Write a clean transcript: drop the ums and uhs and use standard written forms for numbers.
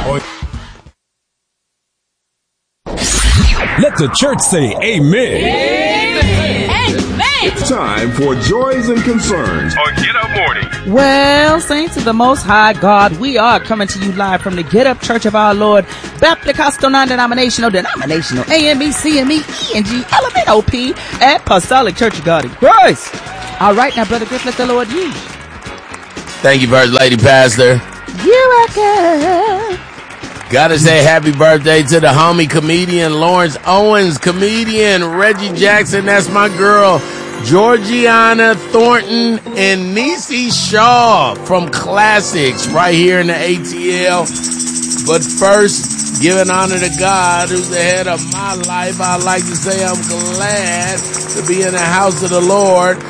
Let the church say amen. Amen. It's time for Joys and Concerns on Get Up Morning. Well, saints of the Most High God, we are coming to you live from the Get Up Church of Our Lord, Baptist Non-Denominational, AME, CME, ENG, LMNOP, Apostolic Church of God in Christ. All right, now, Brother Griff, let the Lord use. Thank you, First Lady Pastor. You're welcome. Gotta say happy birthday to the homie comedian Lawrence Owens, comedian Reggie Jackson, that's my girl, Georgiana Thornton, and Niecy Shaw from Classics right here in the ATL. But first, giving honor to God, who's the head of my life, I'd like to say I'm glad to be in the house of the Lord.